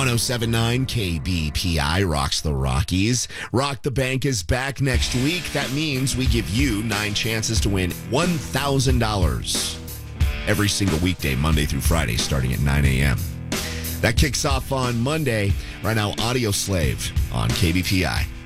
1079 KBPI rocks the Rockies. Rock the Bank is back next week. That means we give you 9 chances to win $1,000 every single weekday, Monday through Friday, starting at 9 a.m. That kicks off on Monday. Right now, Audio Slave on KBPI.